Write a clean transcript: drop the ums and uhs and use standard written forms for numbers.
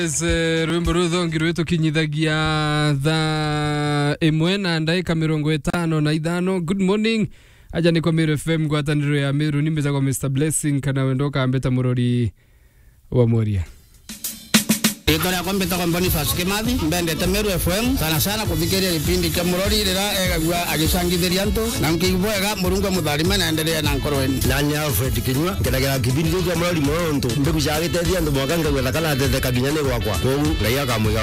Rwimbo ruthongi rwetu kinyithagia tha imwe na ndaika 55. Good morning. Aja ni kwa Meru FM gwataniro ya Meru nimeza kwa Mr. Blessing kana wendoka ambeta murori wa Moria. Ikora kompeta kwa Boniface Kimathi mbendete Meru FM sana kuthikĩrĩria kipindi kĩa murori rĩra egagua agicangithĩria nto na nkigwega murungu mutharima na endelea na nkorweni nani Alfred Kinyua kĩragira kipindi kĩa murori monto mbegu ya gĩteithia ndu mwaka ngagwetha kana thetheka ginya nĩ gwakwa koguo ngai akamwiga.